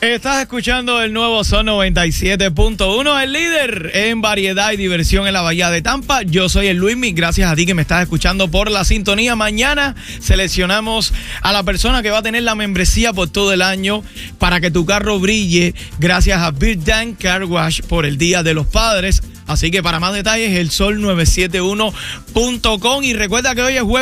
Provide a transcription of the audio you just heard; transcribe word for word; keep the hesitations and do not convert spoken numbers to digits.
Estás escuchando el nuevo Sol noventa y siete punto uno, el líder en variedad y diversión en la Bahía de Tampa. Yo soy el Luismi, gracias a ti que me estás escuchando por la sintonía. Mañana seleccionamos a la persona que va a tener la membresía por todo el año para que tu carro brille, gracias a Big Dan Car Wash por el Día de los Padres. Así que para más detalles, el sol nueve siete uno punto com, y recuerda que hoy es jueves.